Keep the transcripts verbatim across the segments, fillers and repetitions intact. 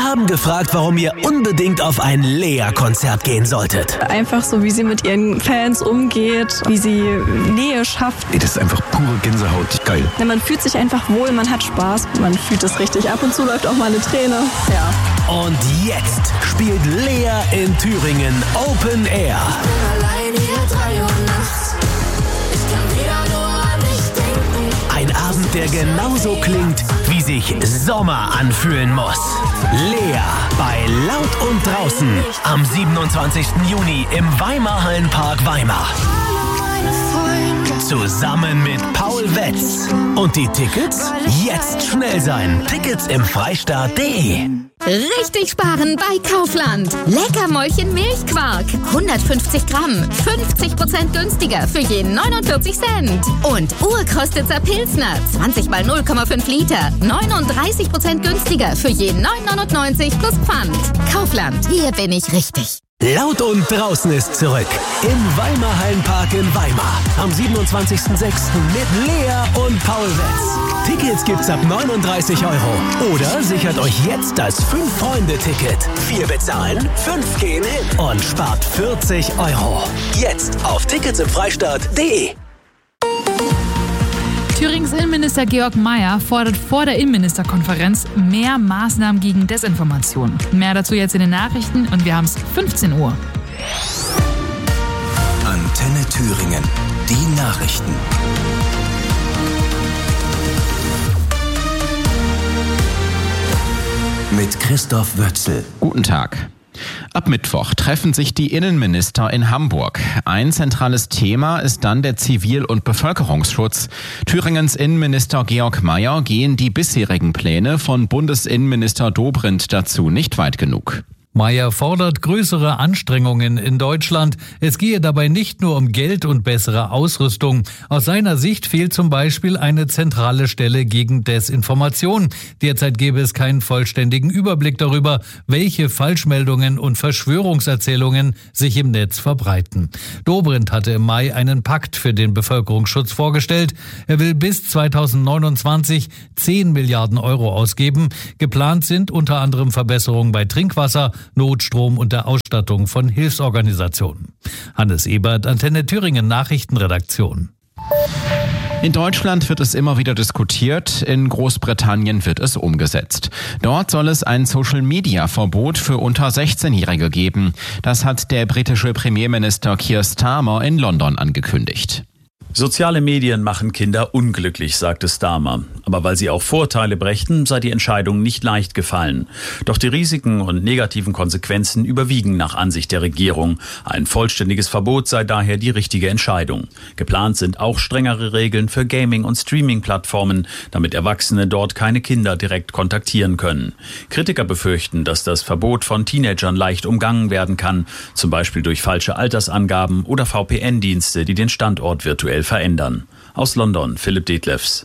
haben gefragt, warum ihr unbedingt auf ein Lea-Konzert gehen solltet. Einfach so, wie sie mit ihren Fans umgeht, wie sie Nähe schafft. Ey, das ist einfach pure Gänsehaut. Geil. Ja, man fühlt sich einfach wohl, man hat Spaß, man fühlt es richtig. Ab und zu läuft auch mal eine Träne. Ja. Und jetzt spielt Lea in Thüringen Open Air. Ich bin allein hier drei Uhr nachts. Ich kann wieder nur an dich denken. Ein Abend, der genauso klingt, wie sich Sommer anfühlen muss. Lea bei Laut und Draußen am siebenundzwanzigsten Juni im Weimar-Hallenpark Weimar. Zusammen mit Paul Wetz. Und die Tickets? Jetzt schnell sein. Tickets im Freistaat punkt de. Richtig sparen bei Kaufland. Leckermäulchen Milchquark. hundertfünfzig Gramm. fünfzig Prozent günstiger für je neunundvierzig Cent. Und Urkostitzer Pilsner. zwanzig mal null Komma fünf Liter. neununddreißig Prozent günstiger für je neun neunundneunzig plus Pfand. Kaufland. Hier bin ich richtig. Laut und Draußen ist zurück. Im Weimar-Hallenpark in Weimar. Am siebenundzwanzigsten sechsten mit Lea und Paul Wetz. Tickets gibt's ab neununddreißig Euro. Oder sichert euch jetzt das fünf-Freunde-Ticket. Vier bezahlen, fünf gehen hin. Und spart vierzig Euro. Jetzt auf Tickets im Freistaat punkt de. Thürings Innenminister Georg Mayer fordert vor der Innenministerkonferenz mehr Maßnahmen gegen Desinformation. Mehr dazu jetzt in den Nachrichten und wir haben es fünfzehn Uhr. Antenne Thüringen, die Nachrichten. Mit Christoph Wötzel. Guten Tag. Ab Mittwoch treffen sich die Innenminister in Hamburg. Ein zentrales Thema ist dann der Zivil- und Bevölkerungsschutz. Thüringens Innenminister Georg Mayer gehen die bisherigen Pläne von Bundesinnenminister Dobrindt dazu nicht weit genug. Mayer fordert größere Anstrengungen in Deutschland. Es gehe dabei nicht nur um Geld und bessere Ausrüstung. Aus seiner Sicht fehlt zum Beispiel eine zentrale Stelle gegen Desinformation. Derzeit gäbe es keinen vollständigen Überblick darüber, welche Falschmeldungen und Verschwörungserzählungen sich im Netz verbreiten. Dobrindt hatte im Mai einen Pakt für den Bevölkerungsschutz vorgestellt. Er will bis zweitausendneunundzwanzig zehn Milliarden Euro ausgeben. Geplant sind unter anderem Verbesserungen bei Trinkwasser, Notstrom und der Ausstattung von Hilfsorganisationen. Hannes Ebert, Antenne Thüringen Nachrichtenredaktion. In Deutschland wird es immer wieder diskutiert, in Großbritannien wird es umgesetzt. Dort soll es ein Social-Media-Verbot für unter sechzehnjährige geben. Das hat der britische Premierminister Keir Starmer in London angekündigt. Soziale Medien machen Kinder unglücklich, sagte Starmer. Aber weil sie auch Vorteile brächten, sei die Entscheidung nicht leicht gefallen. Doch die Risiken und negativen Konsequenzen überwiegen nach Ansicht der Regierung. Ein vollständiges Verbot sei daher die richtige Entscheidung. Geplant sind auch strengere Regeln für Gaming- und Streaming-Plattformen, damit Erwachsene dort keine Kinder direkt kontaktieren können. Kritiker befürchten, dass das Verbot von Teenagern leicht umgangen werden kann, zum Beispiel durch falsche Altersangaben oder V P N-Dienste, die den Standort virtuell verändern. Aus London, Philipp Detlefs.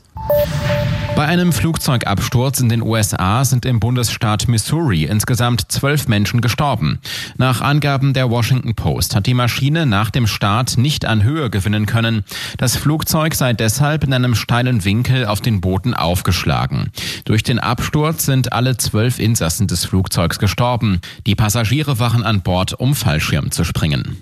Bei einem Flugzeugabsturz in den U S A sind im Bundesstaat Missouri insgesamt zwölf Menschen gestorben. Nach Angaben der Washington Post hat die Maschine nach dem Start nicht an Höhe gewinnen können. Das Flugzeug sei deshalb in einem steilen Winkel auf den Boden aufgeschlagen. Durch den Absturz sind alle zwölf Insassen des Flugzeugs gestorben. Die Passagiere waren an Bord, um Fallschirm zu springen.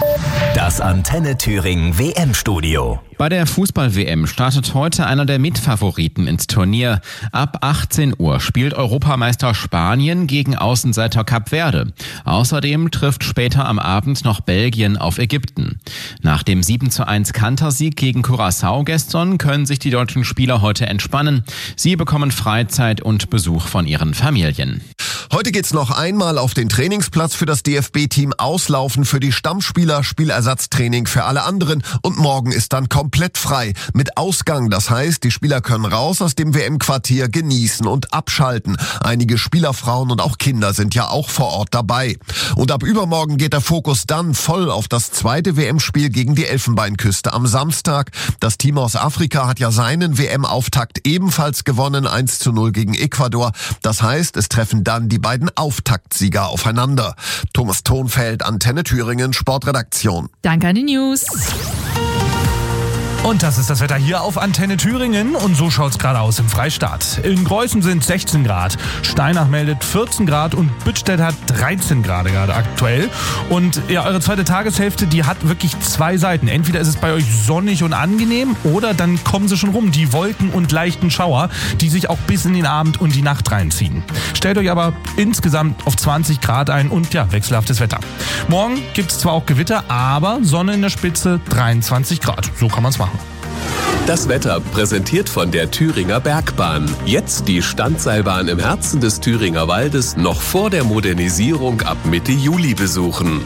Das Antenne Thüringen W M-Studio. Bei der Fußball-W M startet heute einer der Mitfavoriten ins Turnier. Ab achtzehn Uhr spielt Europameister Spanien gegen Außenseiter Kap Verde. Außerdem trifft später am Abend noch Belgien auf Ägypten. Nach dem sieben zu eins Kantersieg gegen Curaçao gestern können sich die deutschen Spieler heute entspannen. Sie bekommen Freizeit und Besuch von ihren Familien. Heute geht's noch einmal auf den Trainingsplatz für das D F B-Team, auslaufen für die Stammspieler, Spielersatztraining für alle anderen und morgen ist dann komplett frei mit Ausgang. Das heißt, die Spieler können raus aus dem W M-Quartier, genießen und abschalten. Einige Spielerfrauen und auch Kinder sind ja auch vor Ort dabei. Und ab übermorgen geht der Fokus dann voll auf das zweite W M-Spiel gegen die Elfenbeinküste am Samstag. Das Team aus Afrika hat ja seinen W M-Auftakt ebenfalls gewonnen, eins zu null gegen Ecuador. Das heißt, es treffen dann die beiden Auftaktsieger aufeinander. Thomas Thonfeld, Antenne Thüringen, Sportredaktion. Danke an die News. Und das ist das Wetter hier auf Antenne Thüringen und so schaut's gerade aus im Freistaat. In Greußen sind sechzehn Grad, Steinach meldet vierzehn Grad und Büttstedt hat dreizehn Grad gerade aktuell. Und ja, eure zweite Tageshälfte, die hat wirklich zwei Seiten. Entweder ist es bei euch sonnig und angenehm oder dann kommen sie schon rum, die Wolken und leichten Schauer, die sich auch bis in den Abend und die Nacht reinziehen. Stellt euch aber insgesamt auf zwanzig Grad ein und ja, wechselhaftes Wetter. Morgen gibt's zwar auch Gewitter, aber Sonne in der Spitze, dreiundzwanzig Grad. So kann man's machen. Das Wetter präsentiert von der Thüringer Bergbahn. Jetzt die Standseilbahn im Herzen des Thüringer Waldes noch vor der Modernisierung ab Mitte Juli besuchen.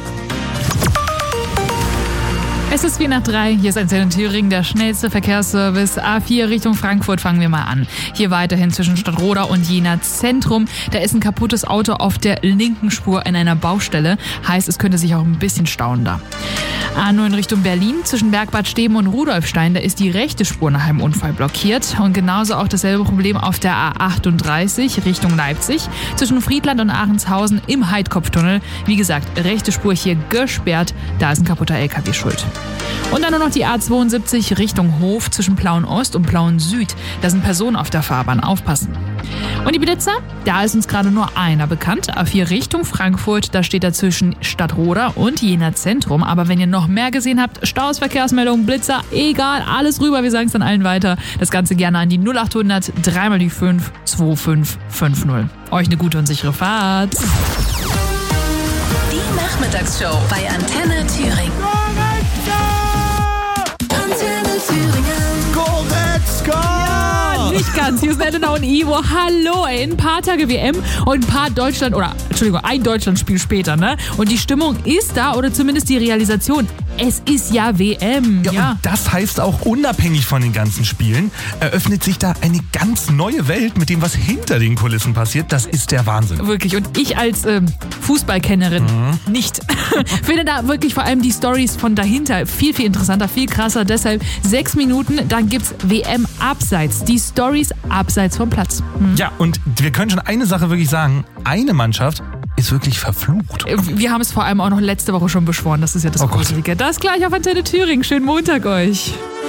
Es ist vier nach drei, hier ist Antenne Thüringen, der schnellste Verkehrsservice. A vier Richtung Frankfurt, fangen wir mal an. Hier weiterhin zwischen Stadtroda und Jena Zentrum. Da ist ein kaputtes Auto auf der linken Spur in einer Baustelle. Heißt, es könnte sich auch ein bisschen stauen da. A neun Richtung Berlin, zwischen Bergbad Steben und Rudolfstein, da ist die rechte Spur nach einem Unfall blockiert. Und genauso auch dasselbe Problem auf der A achtunddreißig Richtung Leipzig, zwischen Friedland und Aachenshausen im Heidkopftunnel. Wie gesagt, rechte Spur hier gesperrt, da ist ein kaputter L K W schuld. Und dann nur noch die A zweiundsiebzig Richtung Hof zwischen Plauen Ost und Plauen Süd. Da sind Personen auf der Fahrbahn, aufpassen. Und die Blitzer, da ist uns gerade nur einer bekannt. A vier Richtung Frankfurt, da steht er zwischen Stadtroda und Jena Zentrum. Aber wenn ihr noch mehr gesehen habt, Staus, Verkehrsmeldungen, Blitzer, egal, alles rüber, wir sagen es dann allen weiter. Das Ganze gerne an die null achthundert, dreimal die fünf, zwei fünf fünf null. Euch eine gute und sichere Fahrt. Die Nachmittagsshow bei Antenne Thüringen. Antenne Thüringen. Ja, nicht ganz. Hier ist Elena und Ivo. Hallo, ey. Ein paar Tage W M und ein paar Deutschland, oder Entschuldigung, ein Deutschlandspiel später, ne? Und die Stimmung ist da, oder zumindest die Realisation. Es ist ja W M. Ja, ja. Und das heißt auch, unabhängig von den ganzen Spielen, eröffnet sich da eine ganz neue Welt mit dem, was hinter den Kulissen passiert. Das ist der Wahnsinn. Wirklich. Und ich als ähm, Fußballkennerin mhm. nicht. Finde da wirklich vor allem die Storys von dahinter viel, viel interessanter, viel krasser. Deshalb sechs Minuten, dann gibt's W M abseits. Die Storys abseits vom Platz. Mhm. Ja, und wir können schon eine Sache wirklich sagen. Eine Mannschaft ist wirklich verflucht. Wir haben es vor allem auch noch letzte Woche schon beschworen. Das ist ja das oh Gruselige. Das gleich auf Antenne Thüringen. Schönen Montag euch.